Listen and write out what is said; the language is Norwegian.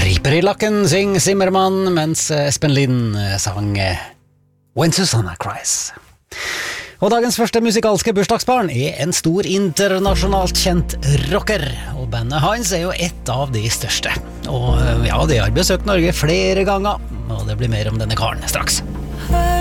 Riper i lakken, syng Zimmermann, mens Espen Lind sang When Susanna Cries. Og dagens første musikalske bursdagsbarn en stor internasjonalt kjent rocker, og bandet hans jo et av de største. Og ja, de har besøkt Norge flere ganger, og det blir mer om denne karen straks.